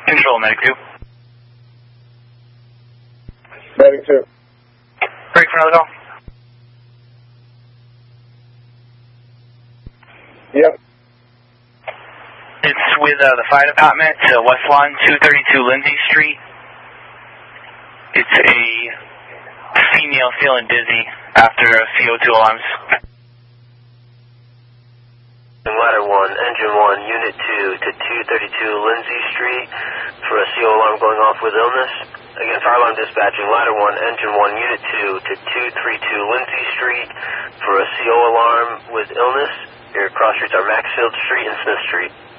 Control, Medic 2. Medic 2. Break for another call. Yep. It's with the fire department to West Lawn, 232 Lindsay Street. It's a female feeling dizzy after CO2 alarms. Ladder 1, Engine 1, Unit 2 to 232 Lindsay Street for a CO alarm going off with illness. Again, fire alarm dispatching, Ladder 1, Engine 1, Unit 2 to 232 Lindsay Street for a CO alarm with illness. Your cross streets are Maxfield Street and Smith Street.